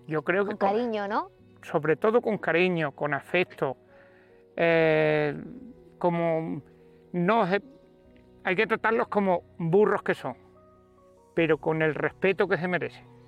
Yo creo que Con cariño, ¿no? sobre todo con cariño, con afecto, como no hay que tratarlos como burros que son, pero con el respeto que se merecen.